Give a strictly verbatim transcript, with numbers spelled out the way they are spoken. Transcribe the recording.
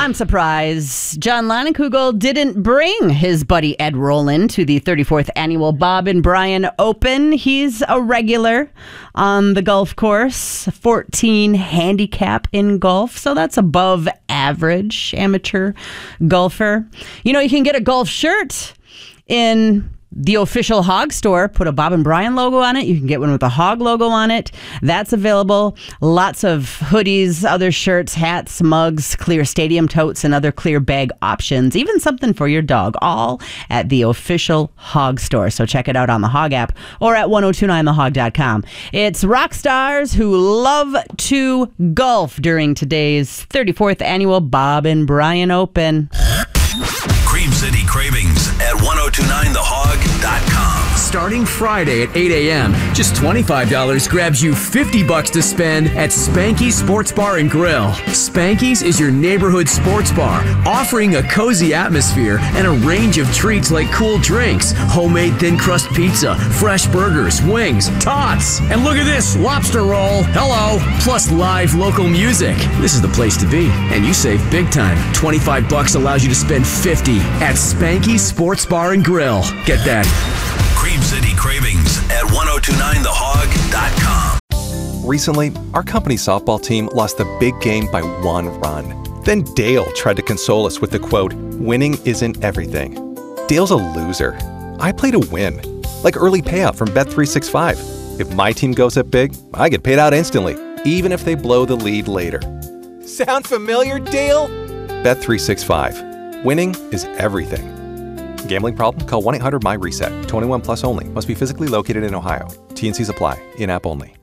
I'm surprised John Leinenkugel's didn't bring his buddy Ed Roland to the thirty-fourth annual Bob and Brian Open. He's a regular on the golf course, fourteen handicap in golf, so that's above average amateur golfer. You know, you can get a golf shirt in the official Hog store. Put a Bob and Brian logo on it. You can get one with a Hog logo on it. That's available. Lots of hoodies, other shirts, hats, mugs, clear stadium totes, and other clear bag options. Even something for your dog. All at the official Hog store. So check it out on the Hog app or at ten twenty-nine the hog dot com. It's rock stars who love to golf during today's thirty-fourth annual Bob and Brian Open. Cream City Cravings at ten twenty-nine the hog dot com. Starting Friday at eight a.m., just twenty-five dollars grabs you fifty bucks to spend at Spanky's Sports Bar and Grill. Spanky's is your neighborhood sports bar, offering a cozy atmosphere and a range of treats like cool drinks, homemade thin crust pizza, fresh burgers, wings, tots, and look at this, lobster roll. Hello. Plus live local music. This is the place to be, and you save big time. twenty-five bucks allows you to spend fifty at Spanky's Sports Bar and Grill. Get that? Cream City Cravings at ten twenty-nine the hog dot com. Recently, our company softball team lost the big game by one run. Then Dale tried to console us with the quote, "Winning isn't everything." Dale's a loser. I play to win. Like early payout from Bet three sixty-five. If my team goes up big, I get paid out instantly, even if they blow the lead later. Sound familiar, Dale? Bet three sixty-five. Winning is everything. Gambling problem? Call one eight hundred my reset. twenty-one plus only. Must be physically located in Ohio. T and C's apply. In-app only.